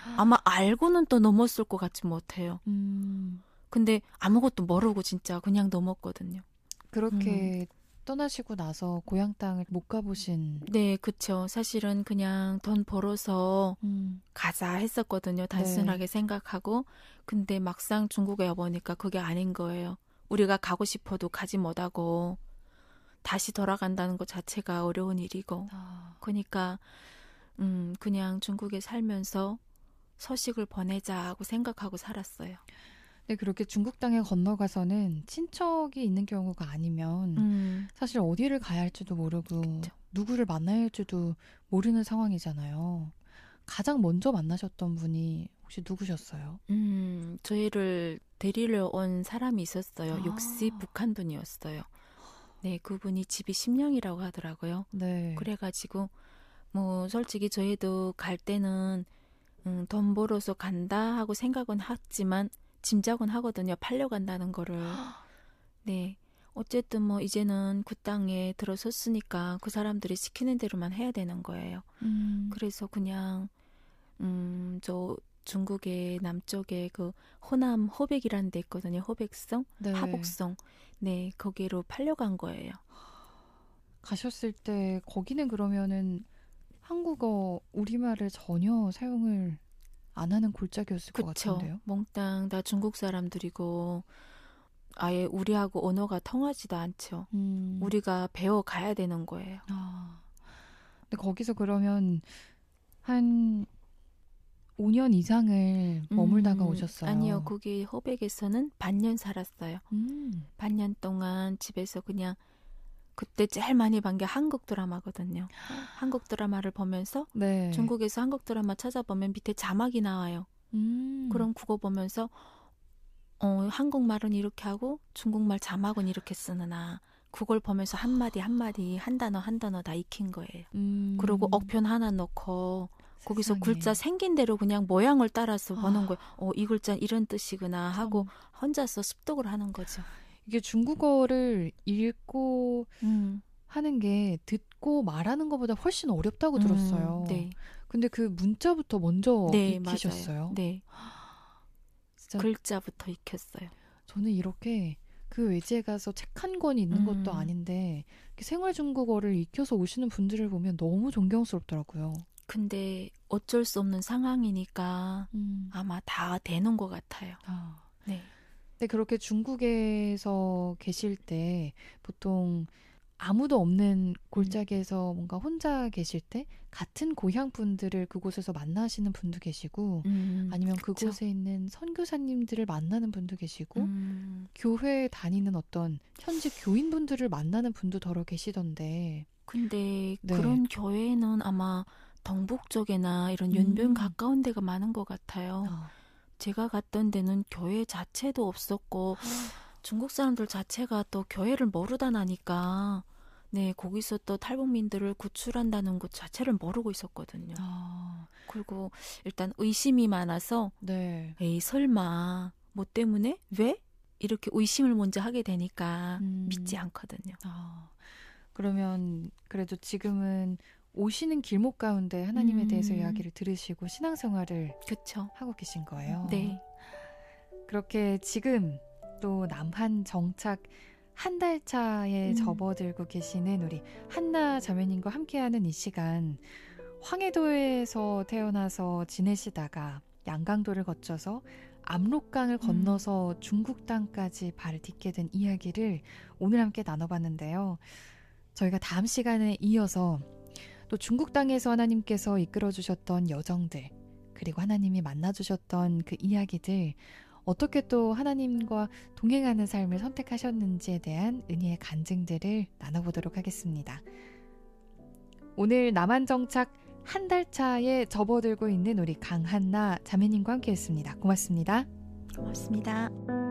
아마 알고는 또 넘었을 것 같지 못해요. 근데 아무것도 모르고 진짜 그냥 넘었거든요. 그렇게 떠나시고 나서 고향 땅을 못 가보신. 네, 그쵸. 사실은 그냥 돈 벌어서 가자 했었거든요. 단순하게 생각하고. 근데 막상 중국에 와보니까 그게 아닌 거예요. 우리가 가고 싶어도 가지 못하고 다시 돌아간다는 것 자체가 어려운 일이고. 그러니까 그냥 중국에 살면서 서식을 보내자 하고 생각하고 살았어요. 근데 그렇게 중국 땅에 건너가서는 친척이 있는 경우가 아니면 사실 어디를 가야 할지도 모르고 그쵸. 누구를 만나야 할지도 모르는 상황이잖아요. 가장 먼저 만나셨던 분이 혹시 누구셨어요? 저희를 데리러 온 사람이 있었어요. 60 북한 분이었어요. 네, 그분이 집이 심령이라고 하더라고요. 네. 그래가지고 뭐 솔직히 저희도 갈 때는 돈 벌어서 간다 하고 생각은 했지만 짐작은 하거든요. 팔려간다는 거를. 네. 어쨌든 뭐 이제는 그 땅에 들어섰으니까 그 사람들이 시키는 대로만 해야 되는 거예요. 그래서 그냥 저 중국의 남쪽에 그 호남 호백이라는 데 있거든요. 호백성, 네. 하복성. 네, 거기로 팔려간 거예요. 가셨을 때 거기는 그러면은 한국어, 우리말을 전혀 사용을 안 하는 골짜기였을 것 그쵸. 같은데요. 몽땅 다 중국 사람들이고 아예 우리하고 언어가 통하지도 않죠. 우리가 배워가야 되는 거예요. 근데 거기서 그러면 한 5년 이상을 머물다가 오셨어요. 아니요. 거기 호백에서는 반년 살았어요. 반년 동안 집에서 그냥 그때 제일 많이 본 게 한국 드라마거든요. 한국 드라마를 보면서 네. 중국에서 한국 드라마 찾아보면 밑에 자막이 나와요. 그럼 그거 보면서 한국말은 이렇게 하고 중국말 자막은 이렇게 쓰느나 그걸 보면서 한마디 한마디 한 단어 다 익힌 거예요. 그리고 억편 하나 넣고 거기서 세상에. 글자 생긴 대로 그냥 모양을 따라서 보는 거예요. 이 글자는 이런 뜻이구나 하고 혼자서 습득을 하는 거죠. 이게 중국어를 읽고 하는 게 듣고 말하는 것보다 훨씬 어렵다고 들었어요. 네. 근데 그 문자부터 먼저 네, 익히셨어요? 맞아요. 네. 진짜 글자부터 익혔어요. 저는 이렇게 그 외지에 가서 책 한 권이 있는 것도 아닌데 생활 중국어를 익혀서 오시는 분들을 보면 너무 존경스럽더라고요. 근데 어쩔 수 없는 상황이니까 아마 다 되는 것 같아요. 네. 근데 그렇게 중국에서 계실 때 보통 아무도 없는 골짜기에서 뭔가 혼자 계실 때 같은 고향 분들을 그곳에서 만나시는 분도 계시고 아니면 그쵸. 그곳에 있는 선교사님들을 만나는 분도 계시고 교회에 다니는 어떤 현지 교인분들을 만나는 분도 더러 계시던데. 근데 네. 그런 교회는 아마 동북 쪽이나 이런 연변 가까운 데가 많은 것 같아요. 제가 갔던 데는 교회 자체도 없었고 중국 사람들 자체가 또 교회를 모르다 나니까 네, 거기서 또 탈북민들을 구출한다는 것 자체를 모르고 있었거든요. 그리고 일단 의심이 많아서 네. 에이 설마 뭐 때문에? 왜? 이렇게 의심을 먼저 하게 되니까 믿지 않거든요. 그러면 그래도 지금은 오시는 길목 가운데 하나님에 대해서 이야기를 들으시고 신앙생활을 그쵸. 하고 계신 거예요. 네. 그렇게 지금 또 남한 정착 한 달 차에 접어들고 계시는 우리 한나 자매님과 함께하는 이 시간, 황해도에서 태어나서 지내시다가 양강도를 거쳐서 압록강을 건너서 중국 땅까지 발을 딛게 된 이야기를 오늘 함께 나눠봤는데요. 저희가 다음 시간에 이어서 또 중국 땅에서 하나님께서 이끌어주셨던 여정들, 그리고 하나님이 만나주셨던 그 이야기들, 어떻게 또 하나님과 동행하는 삶을 선택하셨는지에 대한 은혜의 간증들을 나눠보도록 하겠습니다. 오늘 남한 정착 한 달 차에 접어들고 있는 우리 강한나 자매님과 함께했습니다. 고맙습니다. 고맙습니다.